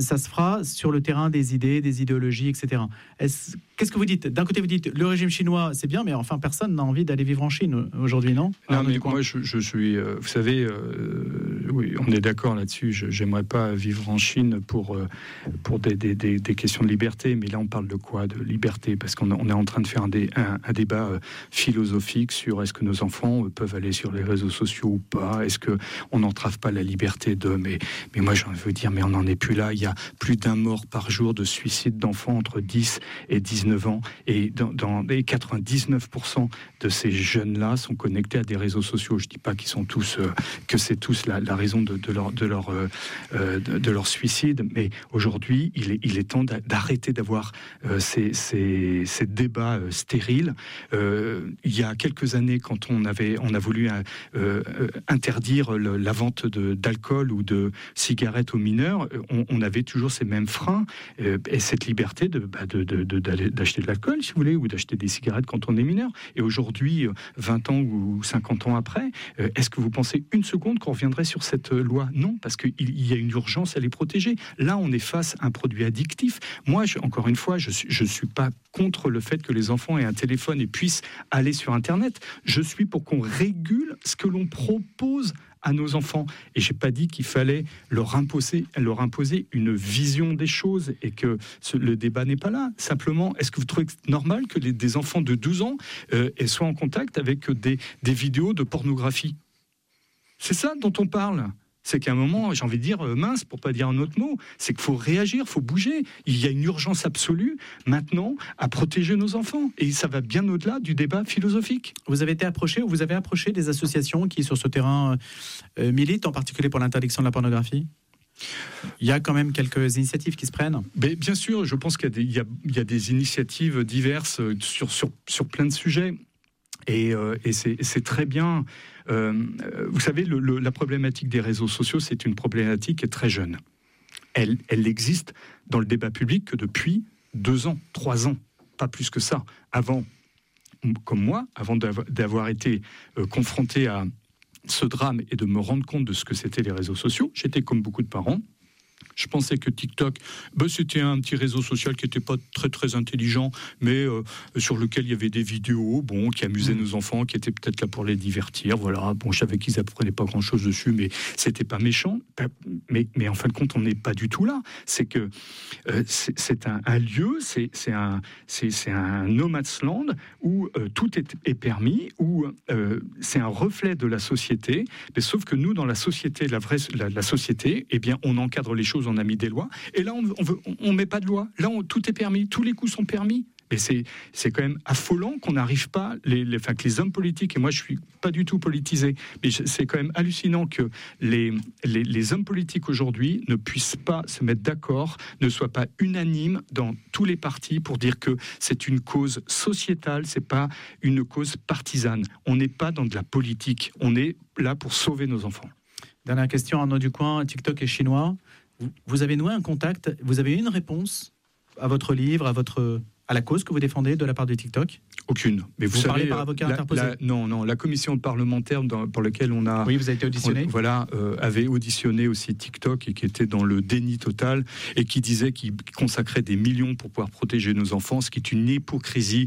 Ça se fera sur le terrain des idées, des idéologies, etc. Qu'est-ce que vous dites ? D'un côté, vous dites le régime chinois, c'est bien, mais enfin, personne n'a envie d'aller vivre en Chine aujourd'hui, non ? Non, mais moi, je suis... vous savez, oui, on est d'accord là-dessus. J'aimerais pas vivre en Chine pour des questions de liberté. Mais là, on parle de quoi ? De liberté ? Parce qu'on est en train de faire un débat philosophique sur est-ce que nos enfants peuvent aller sur les réseaux sociaux ou pas ? Est-ce qu'on n'entrave pas la liberté d'eux ? Mais moi, j'ai envie de vous dire, mais on n'en est plus là. Il y a plus d'un mort par jour de suicide d'enfants entre 10 et 19 ans. Et dans les 99% de ces jeunes-là sont connectés à des réseaux sociaux. Je ne dis pas qu'ils sont tous, que c'est tous la raison de leur suicide, mais aujourd'hui, il est temps d'arrêter d'avoir ces débats stériles. Il y a quelques années, quand on a voulu interdire la vente d'alcool ou de cigarettes aux mineurs, on avait toujours ces mêmes freins et cette liberté d'acheter de l'alcool, si vous voulez, ou d'acheter des cigarettes quand on est mineur. Et aujourd'hui, 20 ans ou 50 ans après, est-ce que vous pensez une seconde qu'on reviendrait sur cette loi ? Non, parce qu'il y a une urgence à les protéger. Là, on est face à un produit addictif. Moi, encore une fois, je suis pas contre le fait que les enfants aient un téléphone et puissent aller sur Internet. Je suis pour qu'on régule ce que l'on propose à nos enfants. Et j'ai pas dit qu'il fallait leur imposer une vision des choses et que le débat n'est pas là. Simplement, est-ce que vous trouvez normal que des enfants de 12 ans soient en contact avec des vidéos de pornographie ? C'est ça dont on parle. C'est qu'à un moment, j'ai envie de dire mince, pour pas dire un autre mot, c'est qu'il faut réagir, il faut bouger. Il y a une urgence absolue maintenant à protéger nos enfants. Et ça va bien au-delà du débat philosophique. Vous avez été approché ou vous avez approché des associations qui, sur ce terrain, militent, en particulier pour l'interdiction de la pornographie ? Il y a quand même quelques initiatives qui se prennent. Mais bien sûr, je pense qu'il y a des initiatives diverses sur plein de sujets. Et c'est très bien. Vous savez, la problématique des réseaux sociaux, c'est une problématique qui est très jeune. Elle existe dans le débat public que depuis 2 ans, 3 ans, pas plus que ça. Avant, comme moi, avant d'avoir été confronté à ce drame et de me rendre compte de ce que c'était les réseaux sociaux, j'étais comme beaucoup de parents. Je pensais que TikTok, c'était un petit réseau social qui n'était pas très très intelligent, mais sur lequel il y avait des vidéos, qui amusaient nos enfants, qui étaient peut-être là pour les divertir. Voilà, je savais qu'ils apprenaient pas grand-chose dessus, mais c'était pas méchant. Mais en fin de compte, on n'est pas du tout là. C'est que c'est un lieu, c'est un no man's land où tout est permis, où c'est un reflet de la société. Mais sauf que nous, dans la société, la société, eh bien, on encadre les choses. On a mis des lois, et là on met pas de loi. Là tout est permis, tous les coups sont permis. Mais c'est quand même affolant qu'on n'arrive pas, que les hommes politiques, et moi je suis pas du tout politisé, mais c'est quand même hallucinant que les hommes politiques aujourd'hui ne puissent pas se mettre d'accord, ne soient pas unanimes dans tous les partis pour dire que c'est une cause sociétale, c'est pas une cause partisane. On n'est pas dans de la politique, on est là pour sauver nos enfants. Dernière question, Arnaud Ducoing, TikTok est chinois. Vous avez noué un contact, vous avez eu une réponse à votre livre, à la cause que vous défendez de la part de TikTok ? Aucune. Mais vous savez, parlez par avocat interposé ? Non, la commission parlementaire pour laquelle on a... Oui, vous avez été auditionné ? Avait auditionné aussi TikTok et qui était dans le déni total et qui disait qu'il consacrait des millions pour pouvoir protéger nos enfants, ce qui est une hypocrisie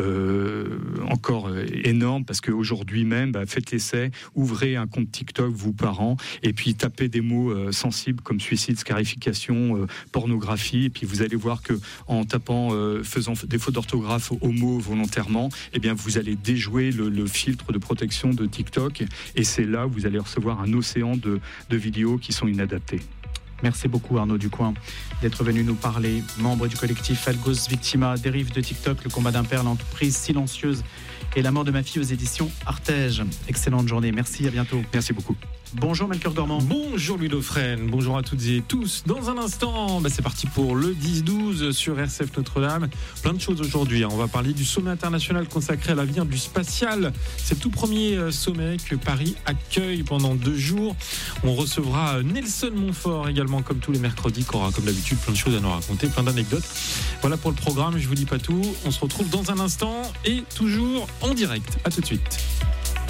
encore énorme, parce qu'aujourd'hui même, faites l'essai, ouvrez un compte TikTok, vous parents, et puis tapez des mots sensibles comme suicide, scarification, pornographie, et puis vous allez voir que en tapant, faisant des fautes d'orthographe au mot volontairement, eh bien vous allez déjouer le filtre de protection de TikTok, et c'est là où vous allez recevoir un océan de vidéos qui sont inadaptées. Merci beaucoup Arnaud Ducoing d'être venu nous parler, membre du collectif Algos Victima, dérive de TikTok, le combat d'un père, l'entreprise silencieuse et la mort de ma fille aux éditions Artege. Excellente journée, merci, à bientôt. Merci beaucoup. Bonjour Melchior Gormand. Bonjour Louis Dauphren, bonjour à toutes et tous. Dans un instant, c'est parti pour le 10-12 sur RCF Notre-Dame. Plein de choses aujourd'hui. On va parler du sommet international consacré à l'avenir du spatial. C'est le tout premier sommet que Paris accueille pendant 2 jours. On recevra Nelson Montfort également, comme tous les mercredis, qui aura comme d'habitude plein de choses à nous raconter, plein d'anecdotes. Voilà pour le programme, je vous dis pas tout. On se retrouve dans un instant et toujours en direct. À tout de suite.